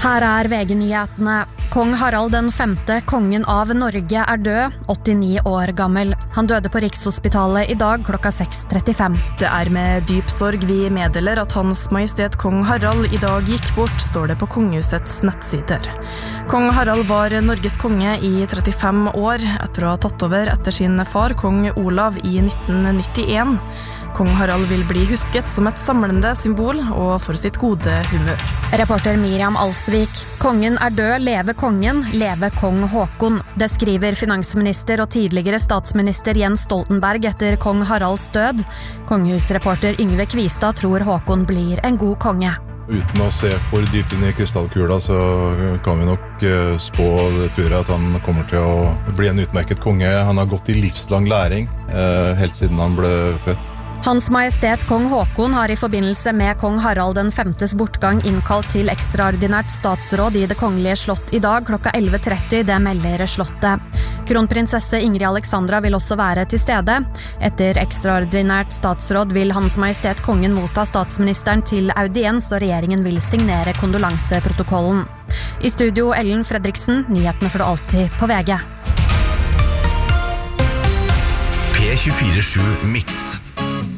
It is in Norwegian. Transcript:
Her VG-nyhetene. Kong Harald den 5., kongen av Norge, død, 89 år gammel. Han døde på Rikshospitalet I dag klokka 6:35. Det med dyp sorg vi meddeler at Hans Majestet Kong Harald I dag gikk bort, står det på kongehusets nettsider. Kong Harald var Norges konge I 35 år, etter å ha tatt over etter sin far, kong Olav, I 1991. Kong Harald vil bli husket som et samlende symbol og for sitt gode humør. Reporter Miriam Alsvik. Kongen død, leve kongen, leve kong Håkon. Det skriver finansminister og tidligere statsminister Jens Stoltenberg etter kong Haralds død. Kongehusreporter Yngve Kvistad tror Håkon blir en god konge. Uten å se for dypt inn I krystallkula så kan vi nok spå, det tror jeg, at han kommer til å bli en utmerket konge. Han har gått I livslang læring, helt siden han ble født. Hans Majestet Kong Håkon har I forbindelse med Kong Harald den 5. bortgang innkalt til ekstraordinært statsråd I det kongelige slott I dag klokka 11:30, det melder slottet. Kronprinsesse Ingrid Alexandra vil også være til stede. Etter ekstraordinært statsråd vil Hans Majestet Kongen motta statsministeren til audiens, og regjeringen vil signere kondolanseprotokollen. I studio Ellen Fredriksen, nyhetene får du alltid på VG. P24/7 Mix.